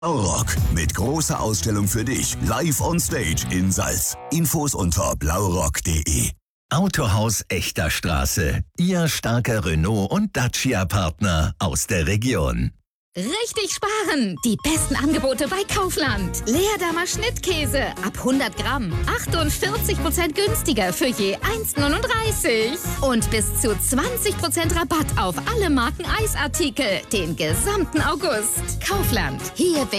Blaurock mit großer Ausstellung für dich. Live on Stage in Salz. Infos unter blaurock.de. Autohaus Echter Straße. Ihr starker Renault- und Dacia-Partner aus der Region. Richtig sparen! Die besten Angebote bei Kaufland. Leerdammer Schnittkäse ab 100 Gramm. 48% günstiger für je 1,39. Und bis zu 20% Rabatt auf alle Marken Eisartikel. Den gesamten August. Kaufland. Hier